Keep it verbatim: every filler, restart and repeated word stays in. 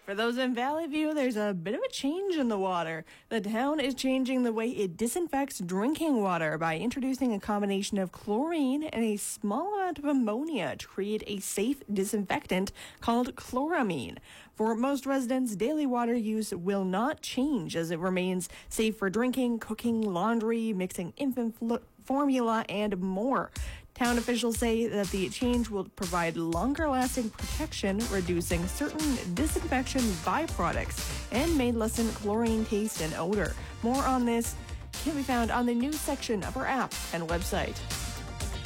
For those in Valley View, there's a bit of a change in the water. The town is changing the way it disinfects drinking water by introducing a combination of chlorine and a small amount of ammonia to create a safe disinfectant called chloramine. For most residents, daily water use will not change as it remains safe for drinking, cooking, laundry, mixing infant fl- formula, and more. Town officials say that the change will provide longer-lasting protection, reducing certain disinfection byproducts, and may lessen chlorine taste and odor. More on this can be found on the news section of our app and website.